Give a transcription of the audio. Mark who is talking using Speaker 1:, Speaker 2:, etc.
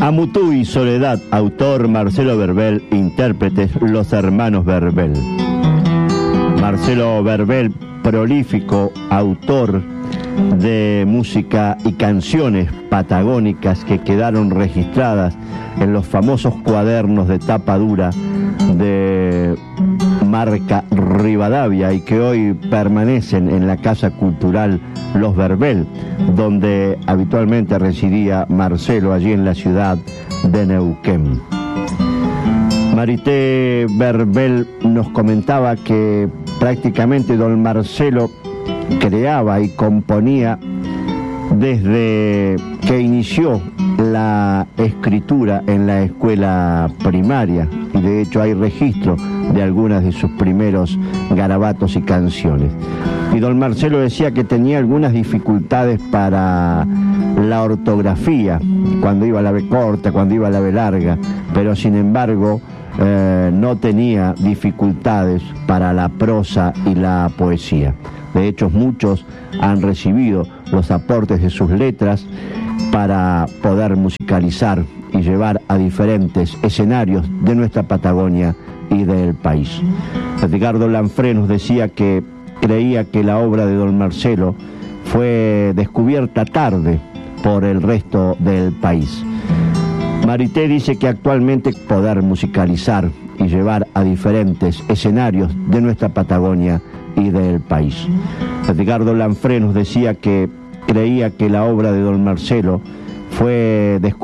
Speaker 1: Amutú y Soledad, autor Marcelo Verbel, intérpretes Los Hermanos Verbel. Marcelo Verbel, prolífico autor de música y canciones patagónicas que quedaron registradas en los famosos cuadernos de tapa dura de marca Rivadavia y que hoy permanecen en la Casa Cultural Los Verbel, donde habitualmente residía Marcelo, allí en la ciudad de Neuquén. Marité Verbel nos comentaba que prácticamente don Marcelo creaba y componía desde que inició la escritura en la escuela primaria, y de hecho hay registro de algunas de sus primeros garabatos y canciones. Y don Marcelo decía que tenía algunas dificultades para la ortografía, cuando iba a la B corta, cuando iba a la B larga, pero sin embargo no tenía dificultades para la prosa y la poesía. De hecho, muchos han recibido los aportes de sus letras para poder musicalizar y llevar a diferentes escenarios de nuestra Patagonia y del país. Edgardo Lanfré nos decía que creía que la obra de don Marcelo fue descubierta tarde por el resto del país. Marité dice que actualmente poder musicalizar y llevar a diferentes escenarios de nuestra Patagonia y del país. Edgardo Lanfré nos decía que creía que la obra de don Marcelo fue descubierta